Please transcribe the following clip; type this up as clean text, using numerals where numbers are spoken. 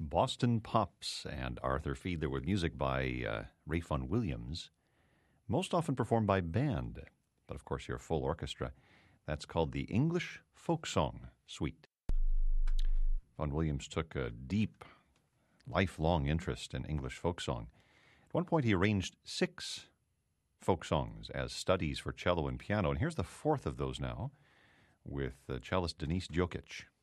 Boston Pops and Arthur Fiedler with music by Ray Vaughan Williams, most often performed by band, but of course your full orchestra. That's called the English Folk Song Suite. Vaughan Williams took a deep, lifelong interest in English folk song. At one point he arranged 6 folk songs as studies for cello and piano, and here's the 4th of those now with cellist Denise Jokic.